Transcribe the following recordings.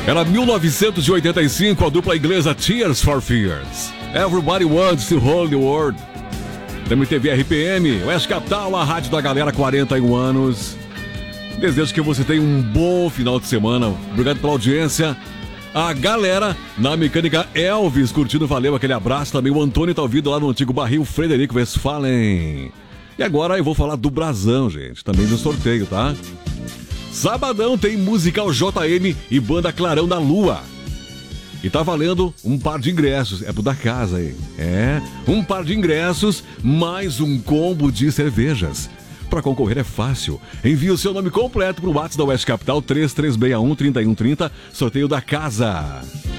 Era 1985, a dupla inglesa Tears for Fears. Everybody Wants to Hold the World. Da MTV RPM, Oeste Capital, a rádio da galera, 41 anos. Desejo que você tenha um bom final de semana. Obrigado pela audiência. A galera na Mecânica Elvis curtindo, valeu, aquele abraço também. O Antônio tá ouvindo lá no antigo barril Frederico Westphalen. E agora eu vou falar do Brasão, gente, também do sorteio, tá? Sabadão tem Musical JM e Banda Clarão da Lua. E tá valendo um par de ingressos, é pro da casa aí. É, um par de ingressos, mais um combo de cervejas. Para concorrer é fácil. Envie o seu nome completo pro WhatsApp da Oeste Capital 3361-3130, sorteio da casa.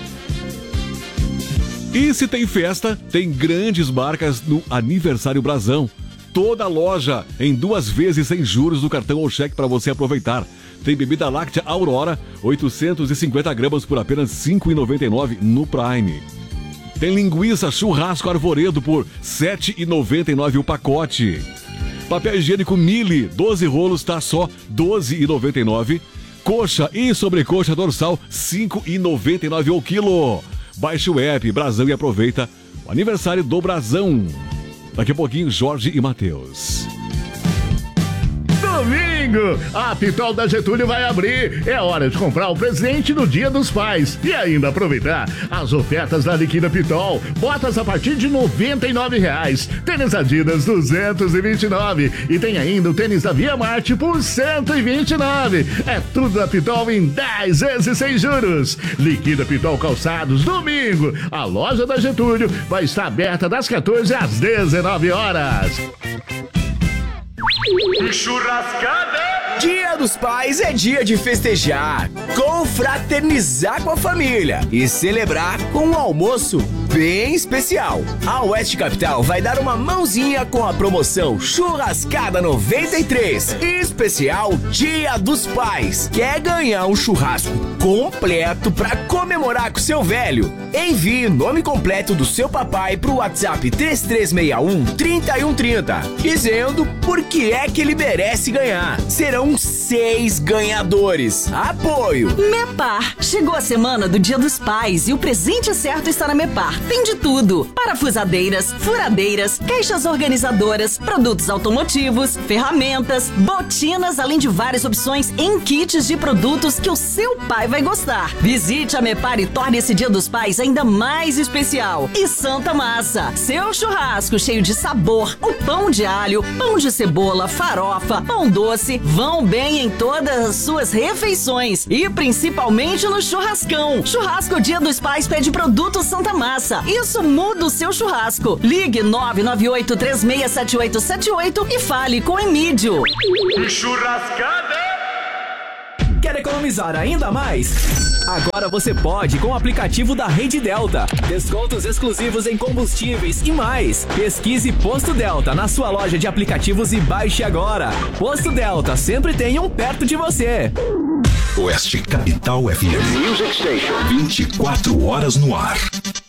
E se tem festa, tem grandes marcas no Aniversário Brasão. Toda loja em 2 vezes sem juros no cartão ou cheque para você aproveitar. Tem bebida láctea Aurora, 850 gramas por apenas R$ 5,99 no Prime. Tem linguiça churrasco Arvoredo por R$ 7,99 o pacote. Papel higiênico Mili, 12 rolos, tá só R$ 12,99. Coxa e sobrecoxa dorsal, R$ 5,99 o quilo. Baixe o app Brasão e aproveita o aniversário do Brasão. Daqui a pouquinho, Jorge e Matheus. Domingo, a Pitol da Getúlio vai abrir. É hora de comprar o presente no Dia dos Pais e ainda aproveitar as ofertas da Liquida Pitol. Botas a partir de R$ 99,00. Tênis Adidas 229 e tem ainda o tênis da Via Marte por 129. É tudo da Pitol em 10 vezes sem juros. Liquida Pitol Calçados, domingo. A loja da Getúlio vai estar aberta das 14 às 19 horas. Churrascada! Dia dos Pais é dia de festejar, confraternizar com a família e celebrar com um almoço bem especial. A Oeste Capital vai dar uma mãozinha com a promoção Churrascada 93, especial Dia dos Pais. Quer ganhar um churrasco completo para comemorar com seu velho? Envie o nome completo do seu papai pro WhatsApp 3361-3130, dizendo por que é que ele merece ganhar. Serão 6 ganhadores. Apoio Mepar. Chegou a semana do Dia dos Pais e o presente certo está na Mepar. Tem de tudo: parafusadeiras, furadeiras, caixas organizadoras, produtos automotivos, ferramentas, botinas, além de várias opções em kits de produtos que o seu pai vai gostar. Visite a Mepar e torne esse Dia dos Pais ainda mais especial. E Santa Massa, seu churrasco cheio de sabor, o pão de alho, pão de cebola, farofa, pão doce, vão bem em todas as suas refeições e principalmente no churrascão. Churrasco Dia dos Pais pede produto Santa Massa. Isso muda o seu churrasco. Ligue 998-367878 e fale com Emílio. Churrascada! Quer economizar ainda mais? Agora você pode com o aplicativo da Rede Delta. Descontos exclusivos em combustíveis e mais. Pesquise Posto Delta na sua loja de aplicativos e baixe agora. Posto Delta, sempre tem um perto de você. Oeste Capital FM. Music Station. 24 horas no ar.